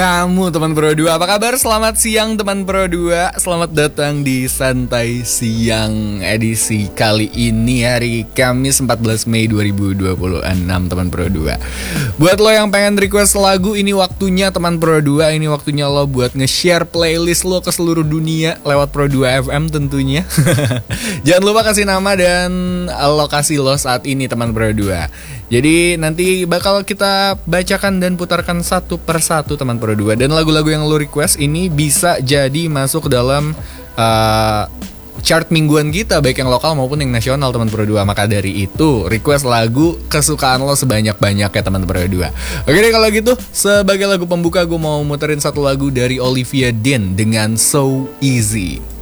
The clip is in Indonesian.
Kamu teman Pro 2, apa kabar? Selamat siang teman Pro 2. Selamat datang di Santai Siang edisi kali ini, hari Kamis 14 Mei 2026 teman Pro 2. Buat lo yang pengen request lagu, ini waktunya teman Pro 2. Ini waktunya lo buat nge-share playlist lo ke seluruh dunia lewat Pro 2 FM tentunya. Jangan lupa kasih nama dan lokasi lo saat ini teman Pro 2. Jadi nanti bakal kita bacakan dan putarkan satu persatu teman Pro 2. Dan lagu-lagu yang lo request ini bisa jadi masuk ke dalam chart mingguan kita, baik yang lokal maupun yang nasional teman Pro 2. Maka dari itu request lagu kesukaan lo sebanyak-banyaknya teman Pro 2. Oke deh, kalau gitu sebagai lagu pembuka gue mau muterin satu lagu dari Olivia Dean dengan So Easy.